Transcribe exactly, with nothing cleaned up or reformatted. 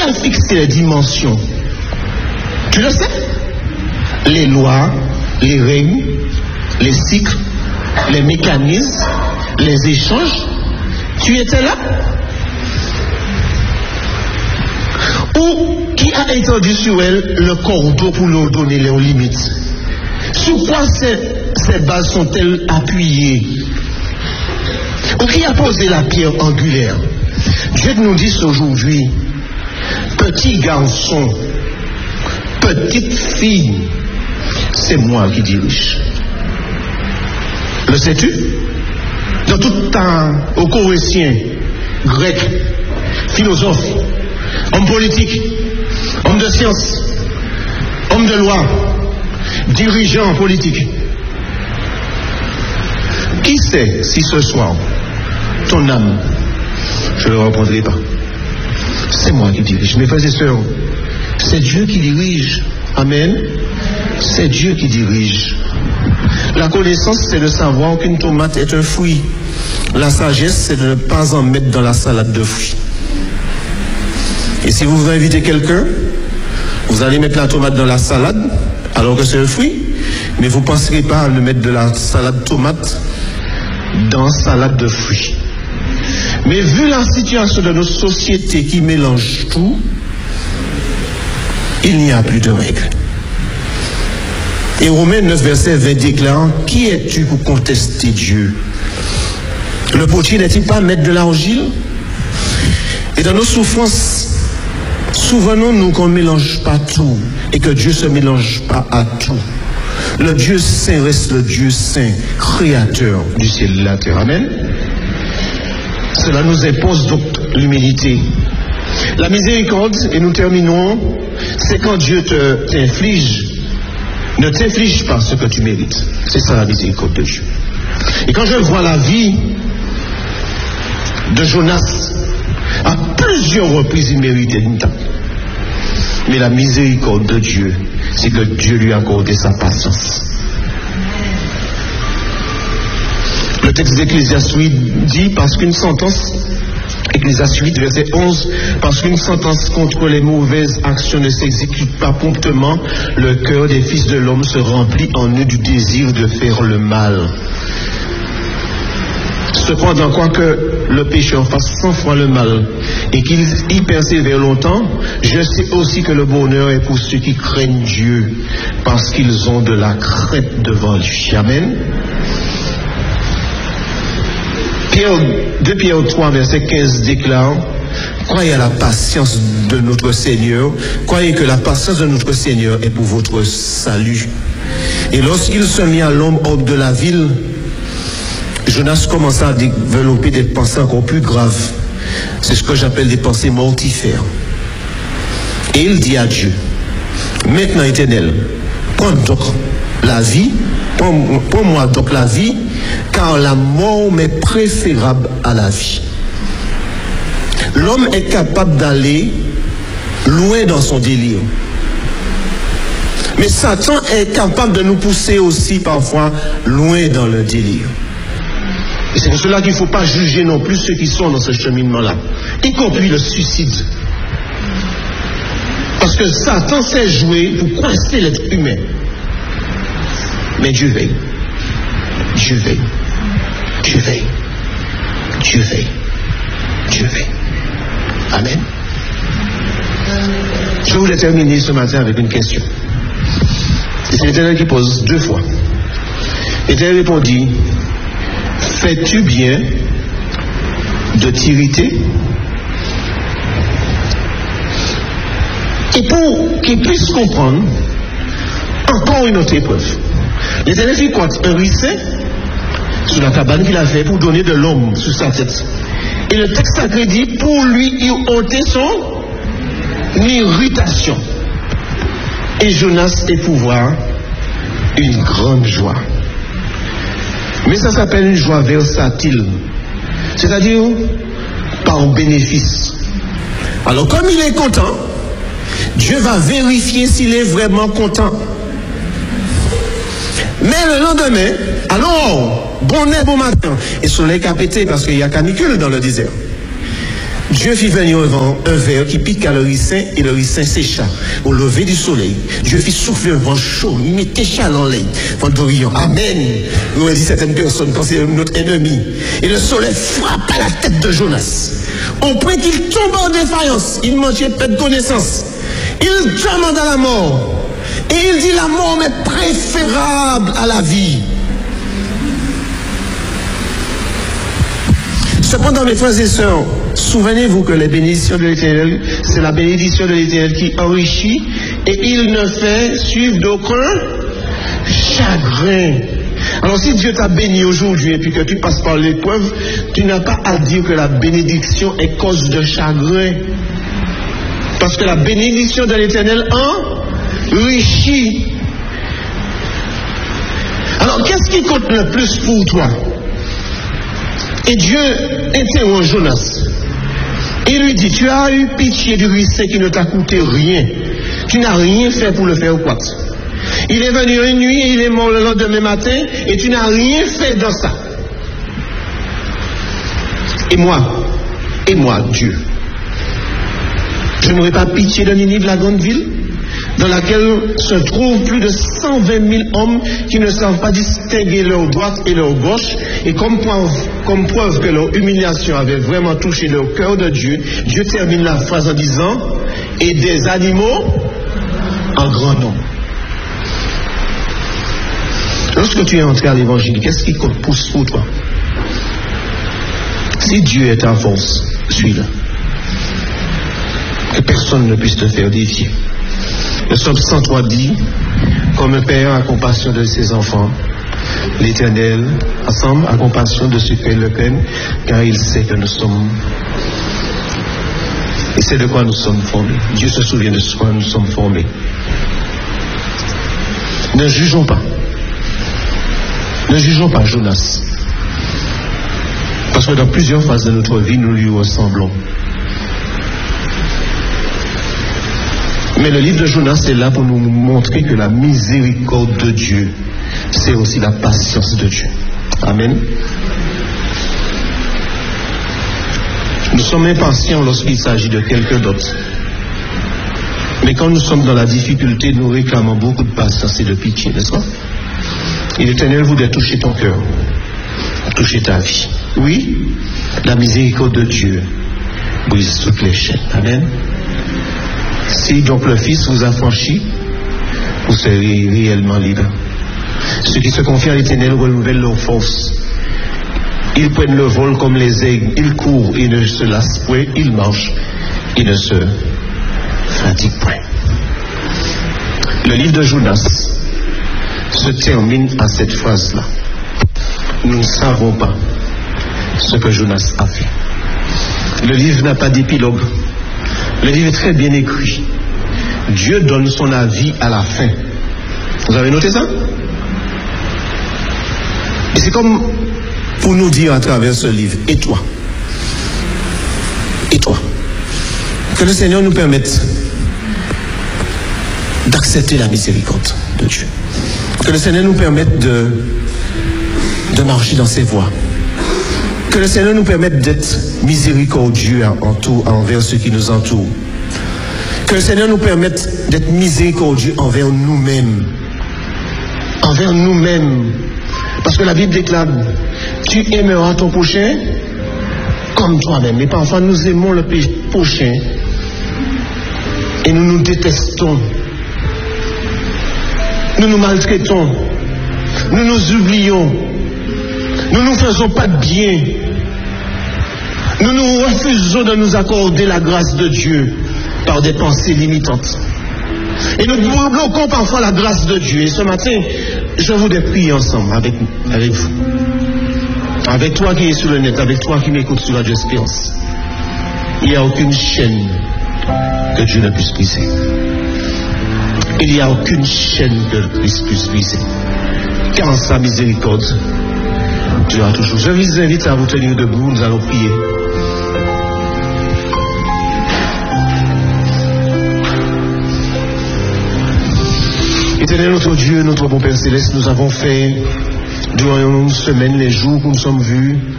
a fixé les dimensions? Tu le sais? Les lois, les règles, les cycles, les mécanismes, les échanges. Tu étais là? Ou qui a étendu sur elle le cordeau pour leur donner leurs limites? Sur quoi ces, ces bases sont-elles appuyées? Ou qui a posé la pierre angulaire? Dieu nous dit aujourd'hui, petit garçon, petite fille, c'est moi qui dirige. Le sais-tu? Dans tout temps, aux Corétiens, Grecs, philosophes, hommes politiques, hommes de science, hommes de loi, dirigeants politiques. Qui sait si ce soir, ton âme, je ne le reprendrai pas. C'est moi qui dirige. Mes frères et sœurs, c'est Dieu qui dirige. Amen. C'est Dieu qui dirige. La connaissance, c'est de savoir qu'une tomate est un fruit. La sagesse, c'est de ne pas en mettre dans la salade de fruits. Et si vous voulez inviter quelqu'un, vous allez mettre la tomate dans la salade, alors que c'est un fruit, mais vous ne penserez pas à le mettre de la salade tomate dans la salade de fruits. Mais vu la situation de nos sociétés qui mélangent tout, il n'y a plus de règles. Et Romains neuf, verset vingt déclare, qui es-tu pour contester Dieu? Le potier n'est-il pas maître de l'argile? Et dans nos souffrances, souvenons-nous qu'on ne mélange pas tout et que Dieu ne se mélange pas à tout. Le Dieu saint reste le Dieu saint, créateur du ciel et de la terre. Amen. Cela nous impose donc l'humilité. La miséricorde, et nous terminons, c'est quand Dieu te, t'inflige, ne t'inflige pas ce que tu mérites. C'est ça la miséricorde de Dieu. Et quand je vois la vie de Jonas, à plusieurs reprises il méritait une table. Mais la miséricorde de Dieu, c'est que Dieu lui a accordé sa patience. Le texte d'Ecclésiaste huit dit, parce qu'une sentence, Ecclésiaste huit, verset onze, parce qu'une sentence contre les mauvaises actions ne s'exécute pas promptement, le cœur des fils de l'homme se remplit en eux du désir de faire le mal. Cependant, quoique le pécheur fasse cent fois le mal et qu'il y persévère longtemps, je sais aussi que le bonheur est pour ceux qui craignent Dieu, parce qu'ils ont de la crainte devant lui. Amen. Pierre, deux Pierre trois, verset quinze déclare, croyez à la patience de notre Seigneur, croyez que la patience de notre Seigneur est pour votre salut. Et lorsqu'il se mit à l'ombre de la ville, Jonas commença à développer des pensées encore plus graves. C'est ce que j'appelle des pensées mortifères. Et il dit à Dieu, maintenant Éternel, prends donc la vie, prends, prends-moi donc la vie, car la mort m'est préférable à la vie. L'homme est capable d'aller loin dans son délire. Mais Satan est capable de nous pousser aussi parfois loin dans le délire. Et c'est pour cela qu'il ne faut pas juger non plus ceux qui sont dans ce cheminement-là, y compris le suicide. Parce que Satan sait jouer pour coincer l'être humain. Mais Dieu veille. Dieu veille. Dieu veille. Dieu veille. Dieu veille. Amen. Je voulais terminer ce matin avec une question. Et c'est l'Éternel qui pose deux fois. L'Éternel répondit, fais-tu bien de t'irriter? Et pour qu'il puisse comprendre, encore une autre épreuve. L'Éternel fit quoi? Un ricin sur la cabane qu'il a fait pour donner de l'homme sur sa tête. Et le texte sacré dit pour lui ôter son irritation. Et Jonas éprouva une grande joie. Mais ça s'appelle une joie versatile, c'est-à-dire par bénéfice. Alors comme il est content, Dieu va vérifier s'il est vraiment content. Mais le lendemain, alors, bon nez, bon matin, et le soleil a pété parce qu'il y a canicule dans le désert. Dieu fit venir un vent, un ver qui piqua le ricin et le ricin sécha au lever du soleil. Dieu fit souffler un vent chaud, il mettait chaleur l'air, vent d'Orient. Amen. Nous a dit certaines personnes quand c'est notre ennemi. Et le soleil frappe à la tête de Jonas. Au point qu'il tombe en défaillance, il mangeait pas de connaissance. Il demande à la mort. Et il dit la mort m'est préférable à la vie. Cependant, mes frères et sœurs, souvenez-vous que les bénédictions de l'Éternel, c'est la bénédiction de l'Éternel qui enrichit et il ne fait suivre d'aucun chagrin. Alors si Dieu t'a béni aujourd'hui et puis que tu passes par l'épreuve, tu n'as pas à dire que la bénédiction est cause de chagrin. Parce que la bénédiction de l'Éternel enrichit. Alors qu'est-ce qui compte le plus pour toi? Et Dieu interroge Jonas. Il lui dit, tu as eu pitié du ricin qui ne t'a coûté rien. Tu n'as rien fait pour le faire quoi? Il est venu une nuit et il est mort le lendemain matin et tu n'as rien fait dans ça. Et moi, et moi, Dieu, je n'aurais pas pitié de Ninive, la grande ville, dans laquelle se trouvent plus de cent vingt mille hommes qui ne savent pas distinguer leur droite et leur gauche, et comme preuve, comme preuve que leur humiliation avait vraiment touché leur cœur de Dieu, Dieu termine la phrase en disant, et des animaux en grand nombre. Lorsque tu es entré à l'évangile, qu'est-ce qui compte pour toi? Si Dieu est ta force, suis-le. Que personne ne puisse te faire défier. Le psaume cent trois dit, comme un père a compassion de ses enfants, l'Éternel, ensemble, a compassion de ceux qui le peine, car il sait que nous sommes, il sait de quoi nous sommes formés. Dieu se souvient de ce quoi nous sommes formés. Ne jugeons pas. Ne jugeons pas Jonas. Parce que dans plusieurs phases de notre vie, nous lui ressemblons. Mais le livre de Jonas est là pour nous montrer que la miséricorde de Dieu, c'est aussi la patience de Dieu. Amen. Nous sommes impatients lorsqu'il s'agit de quelqu'un d'autre. Mais quand nous sommes dans la difficulté, nous réclamons beaucoup de patience et de pitié, n'est-ce pas? Et l'Éternel voudrait toucher ton cœur, toucher ta vie. Oui, la miséricorde de Dieu brise toutes les chaînes. Amen. Si donc le Fils vous a franchi, vous serez réellement libre. Ceux qui se confient à l'Éternel renouvellent leur force. Ils prennent le vol comme les aigles, ils courent et ne se lassent point, ils marchent et ne se fatiguent point. Le livre de Jonas se termine à cette phrase-là. Nous ne savons pas ce que Jonas a fait. Le livre n'a pas d'épilogue. Le livre est très bien écrit. Dieu donne son avis à la fin. Vous avez noté ça? Et c'est comme pour nous dire à travers ce livre, et toi? Et toi? Que le Seigneur nous permette d'accepter la miséricorde de Dieu. Que le Seigneur nous permette de, de marcher dans ses voies. Que le Seigneur nous permette d'être miséricordieux en tout, envers ceux qui nous entourent. Que le Seigneur nous permette d'être miséricordieux envers nous-mêmes. Envers nous-mêmes. Parce que la Bible déclare, tu aimeras ton prochain comme toi-même. Et parfois nous aimons le prochain et nous nous détestons. Nous nous maltraitons. Nous nous oublions. Nous ne nous faisons pas de bien. Nous nous refusons de nous accorder la grâce de Dieu par des pensées limitantes. Et nous bloquons parfois la grâce de Dieu. Et ce matin, je voudrais prier ensemble avec, avec vous. Avec toi qui es sur le net, avec toi qui m'écoutes sur Radio Espérance. Il n'y a aucune chaîne que Dieu ne puisse briser. Il n'y a aucune chaîne que Dieu puisse briser. Car en sa miséricorde, Dieu a toujours. Je vous invite à vous tenir debout, nous allons prier. Éternel notre Dieu, notre bon Père Céleste, nous avons fait durant une semaine les jours où nous sommes vus